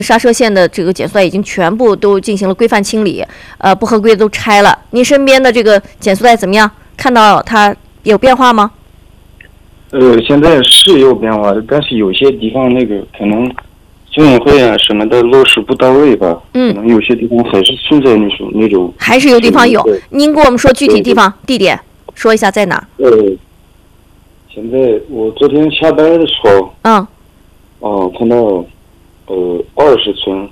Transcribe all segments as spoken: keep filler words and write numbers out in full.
刹车线的这个减速带已经全部都进行了规范清理，呃，不合规的都拆了。您身边的这个减速带怎么样？看到它有变化吗？ 呃，现在是有变化的，但是有些地方那个可能居委会啊什么的落实不到位吧，嗯，可能有些地方还是存在那种那种， 还是有地方有。您给我们说具体地方地点，说一下在哪？ 呃，现在我昨天下班的时候， 嗯， 哦，看到呃二十村。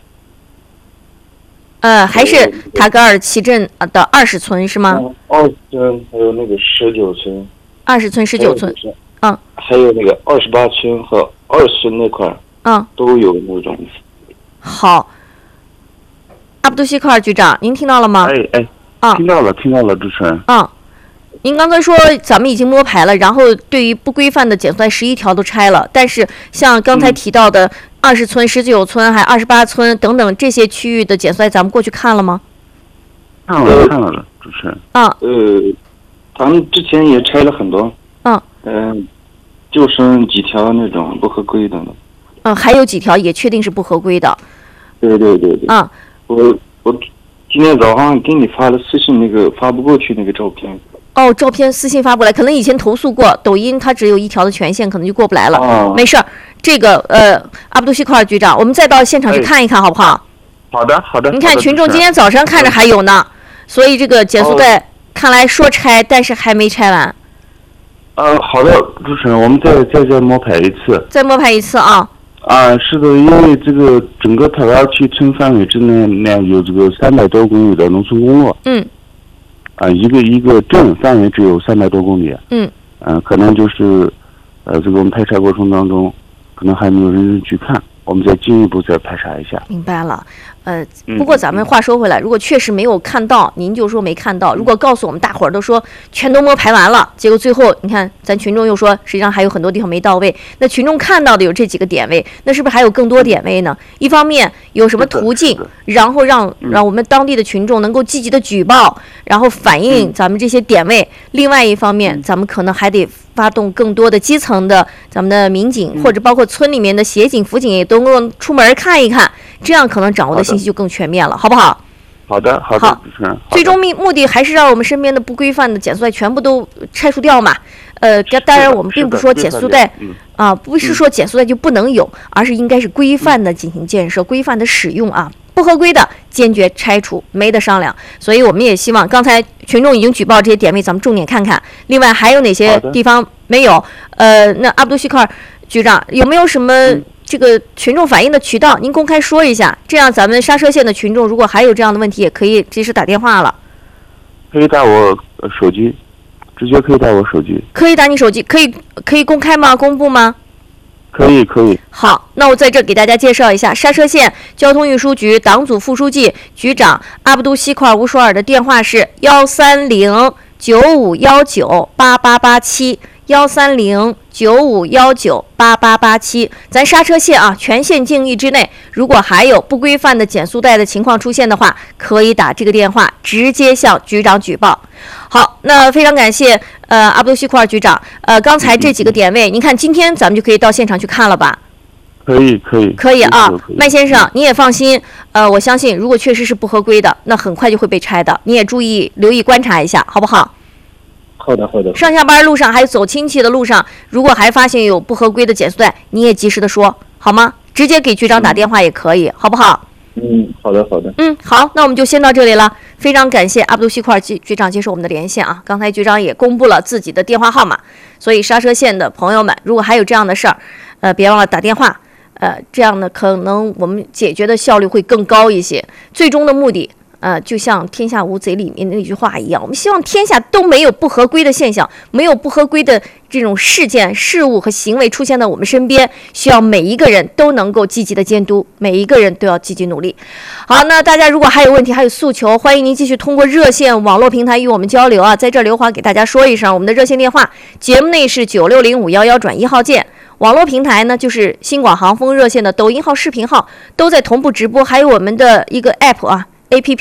呃，还是塔格尔旗镇的二十村是吗？ 二十村还有那个十九村。 二十村、十九村，嗯， 还有那个二十八村和二村那块， 嗯， 都有那种。 好，阿卜杜西克尔局长，您听到了吗？ 哎哎， 啊， 听到了，听到了，主持人。 嗯，您刚才说咱们已经摸排了，然后对于不规范的减速带十一条都拆了，但是像刚才提到的二十村、十九村还二十八村等等这些区域的减速带，咱们过去看了吗？ 看了，看了，主持人。 啊， 呃，他们之前也拆了很多。 嗯。 嗯、呃，就剩几条那种不合规的了。 嗯，还有几条也确定是不合规的。 对对对对。 啊。 我我今天早上给你发了私信，那个发不过去那个照片。 哦，照片私信发不来，可能以前投诉过，抖音它只有一条的权限，可能就过不来了。 哦、 没事儿，这个呃，阿卜杜西克尔局长，我们再到现场去看一看，好不好？ 好的，好的。 你看，群众今天早上看着还有呢，所以这个减速带看来说拆，但是还没拆完。 呃，好的，主持人，我们再再再摸排一次。 再摸排一次啊。 啊，是的，因为这个整个塔格尔区村范围之内呢，有这个三百多公里的农村公路。 嗯。 啊，一个一个镇范围只有三百多公里。 嗯。 嗯、呃，可能就是，呃，这个我们排查过程当中，可能还没有认真去看，我们再进一步再排查一下。 明白了。呃，不过咱们话说回来，如果确实没有看到，您就说没看到；如果告诉我们大伙儿都说全都摸排完了，结果最后你看咱群众又说实际上还有很多地方没到位，那群众看到的有这几个点位，那是不是还有更多点位呢？一方面有什么途径，然后让让我们当地的群众能够积极的举报，然后反映咱们这些点位；另外一方面，咱们可能还得发动更多的基层的咱们的民警，或者包括村里面的协警、辅警也都能够出门看一看，这样可能掌握的信息就更全面了，好不好？ 好的，好的， 好，最终目目的还是让我们身边的不规范的减速带全部都拆除掉嘛。呃，当然我们并不是说减速带啊，不是说减速带就不能有，而是应该是规范的进行建设，规范的使用啊。不合规的坚决拆除，没得商量。所以我们也希望，刚才群众已经举报这些点位，咱们重点看看。另外还有哪些地方没有？呃，那阿卜杜西克尔局长有没有什么这个群众反映的渠道？您公开说一下，这样咱们刹车线的群众如果还有这样的问题，也可以及时打电话了。 可以打我手机，直接可以打我手机。 可以打你手机，可以可以公开吗？公布吗？ 可以可以。 好，那我在这给大家介绍一下刹车线交通运输局党组副书记、局长阿卜杜西克尔乌舒尔的电话是幺三零九五幺九八八八七。幺三零九五幺九八八八七，咱刹车线啊，全线禁域之内，如果还有不规范的减速带的情况出现的话，可以打这个电话直接向局长举报。好，那非常感谢呃阿卜杜西克尔局长，呃刚才这几个点位，您看今天咱们就可以到现场去看了吧？ 可以可以可以啊，麦先生你也放心，呃我相信如果确实是不合规的，那很快就会被拆的，你也注意留意观察一下，好不好？ 好的好的。 上下班路上还有走亲戚的路上，如果还发现有不合规的减速带，你也及时的说好吗？直接给局长打电话也可以，嗯、好不好？ 嗯，好的好的。 嗯，好，那我们就先到这里了。非常感谢阿卜杜西克尔局局长接受我们的连线啊！刚才局长也公布了自己的电话号码，所以刹车线的朋友们，如果还有这样的事儿，呃，别忘了打电话。呃，这样呢，可能我们解决的效率会更高一些。最终的目的。呃，就像《天下无贼》里面那句话一样，我们希望天下都没有不合规的现象，没有不合规的这种事件、事物和行为出现在我们身边，需要每一个人都能够积极的监督，每一个人都要积极努力。好，那大家如果还有问题、还有诉求，欢迎您继续通过热线网络平台与我们交流啊。在这儿刘华给大家说一声，我们的热线电话，节目内是九六零五幺幺转一号键。网络平台呢，就是新广航风热线的抖音号、视频号都在同步直播，还有我们的一个 app 啊。A P P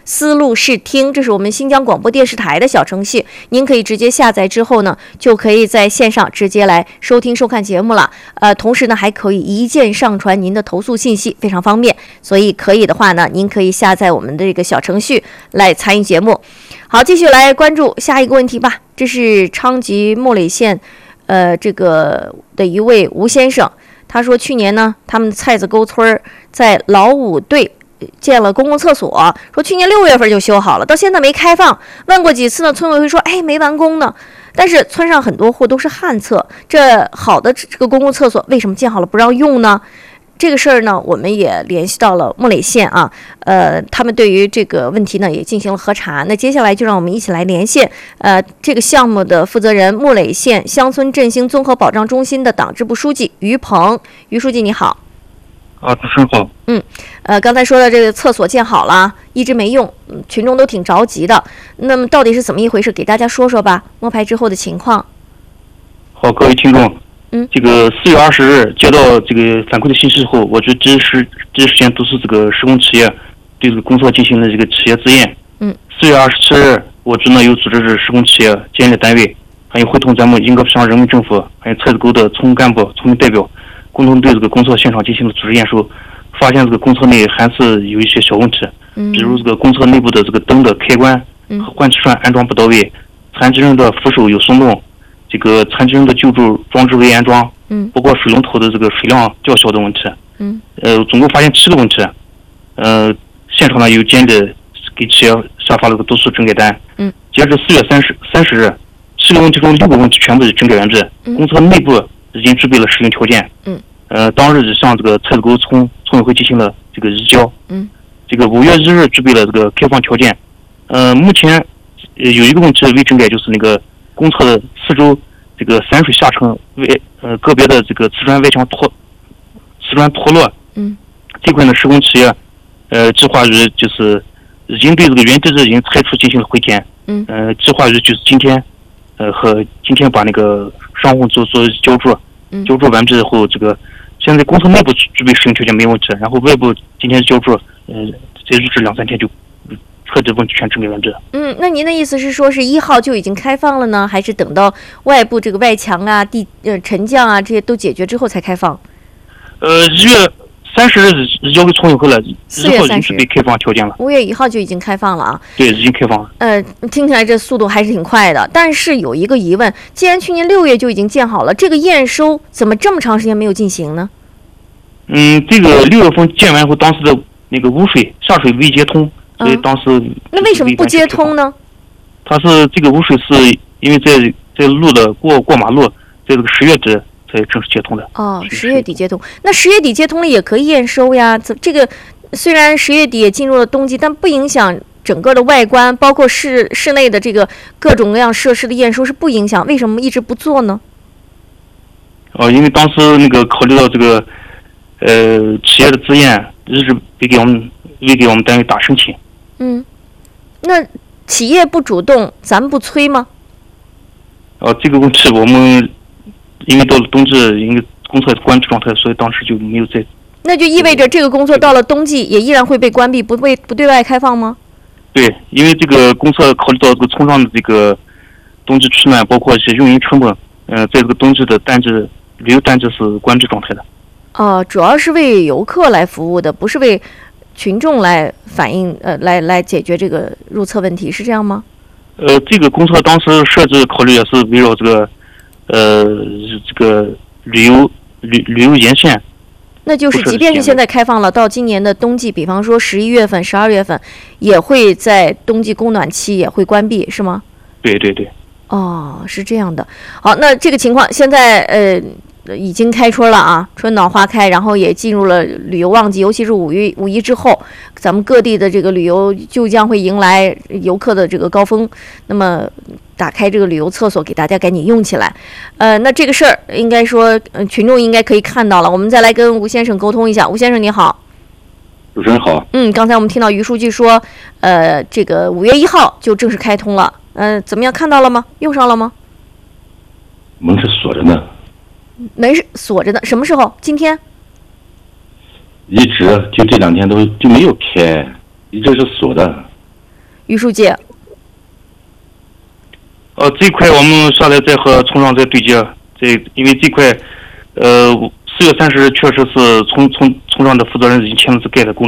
思路视听，这是我们新疆广播电视台的小程序，您可以直接下载之后呢，就可以在线上直接来收听收看节目了。呃，同时呢，还可以一键上传您的投诉信息，非常方便。所以可以的话呢，您可以下载我们的这个小程序来参与节目。好，继续来关注下一个问题吧。这是昌吉木垒县，呃，这个的一位吴先生，他说去年呢，他们菜子沟村在老五队建了公共厕所，说去年六月份就修好了，到现在没开放。问过几次呢，村委会说，哎，没完工呢。但是村上很多户都是旱厕，这好的这个公共厕所为什么建好了不让用呢？这个事儿呢，我们也联系到了木垒县啊，呃，他们对于这个问题呢也进行了核查。那接下来就让我们一起来连线，呃，这个项目的负责人，木垒县乡村振兴综合保障中心的党支部书记于鹏。于书记你好。 啊，主持人好。 嗯，呃，刚才说的这个厕所建好了，一直没用，群众都挺着急的。那么到底是怎么一回事？给大家说说吧，摸排之后的情况。 好，各位听众。 嗯， 这个四月二十日接到这个反馈的信息后，我就第一时第一时间督促这个施工企业对这个工作进行了这个企业自验。 嗯， 四月二十七日，我只能有组织施工企业监理单位，还有会同咱们英格乡人民政府，还有菜子沟的村干部、村民代表，共同对这个工作现场进行了组织验收，发现这个工程内还是有一些小问题， 嗯， 比如这个工程内部的这个灯的开关和换气栓安装不到位，残疾人的扶手有松动。这个残疾人的救助装置未安装， 嗯， 包括水龙头的这个水量较小的问题， 嗯， 呃，总共发现七个问题，呃，现场呢有监理给企业下发了个督促整改单， 嗯， 截至四月三十三十日，七个问题中六个问题全部整改完毕， 嗯， 工程内部已经具备了使用条件， 嗯， 呃，当日向这个菜子沟村村委会进行了这个移交， 嗯，这个五月一日具备了这个开放条件，呃，目前呃有一个问题未整改，就是那个公厕的四周这个散水下沉外呃个别的这个瓷砖外墙脱瓷砖脱落， 嗯， 这块呢施工企业呃计划于就是已经对这个原地质已经拆除进行了回填， 嗯， 呃计划于就是今天呃和今天把那个商户做做交注， 嗯， 交注完毕后，这个现在工程内部具备使用条件没问题，然后外部今天交注，呃再预计两三天就彻底问题全整改完毕。 嗯，那您的意思是说是一号就已经开放了呢，还是等到外部这个外墙啊、地呃沉降啊这些都解决之后才开放？ 呃，一月三十日移交给村委会了， 四月三十已经具备开放条件了。 五月一号就已经开放了啊？ 对，已经开放了。 呃，听起来这速度还是挺快的，但是有一个疑问，既然去年六月就已经建好了，这个验收怎么这么长时间没有进行呢？ 嗯，这个六月份建完后，当时的那个污水下水未接通。所以当时、 嗯、那为什么不接通呢？ 它是这个污水是因为在在路的过过马路，在这个十月底才正式接通的。 哦，十月底接通，那十月底接通了也可以验收呀。这个虽然十月底也进入了冬季，但不影响整个的外观，包括室室内的这个各种各样设施的验收是不影响。为什么一直不做呢？ 哦，因为当时那个考虑到这个呃企业的自验，一直没给我们未给我们单位打申请。 嗯，那企业不主动，咱们不催吗？ 哦，这个问题我们因为到了冬季，因为工作关闭状态，所以当时就没有再。 那就意味着这个工作到了冬季也依然会被关闭，不被不对外开放吗？ 对，因为这个公厕考虑到这个村上的这个冬季取暖，包括一些运营成本，嗯、呃，在这个冬季的淡季旅游淡季是关闭状态的。 哦、呃，主要是为游客来服务的，不是为群众来反映，呃，来来解决这个入厕问题，是这样吗？ 呃，这个公厕当时设置考虑也是围绕这个，呃，这个旅游旅旅游沿线。 那就是即便是现在开放了，到今年的冬季，比方说十一月份、十二月份，也会在冬季供暖期也会关闭，是吗？ 对对对。 哦，是这样的。好，那这个情况现在呃。已经开春了啊，春暖花开，然后也进入了旅游旺季，尤其是五一五一之后，咱们各地的这个旅游就将会迎来游客的这个高峰。那么，打开这个旅游厕所给大家赶紧用起来。呃，那这个事儿应该说，呃，群众应该可以看到了。我们再来跟吴先生沟通一下。吴先生你好。 主持人好。 嗯，刚才我们听到于书记说，呃，这个五月一号就正式开通了。嗯、呃，怎么样？看到了吗？用上了吗？ 门是锁着呢。 门是锁着的，什么时候？今天？ 一直就这两天都就没有开，一直是锁的。 于书记。 呃，这一块我们现在在和村上在对接，这因为这块，呃，四月三十确实是村村村上的负责人已经签了字盖的工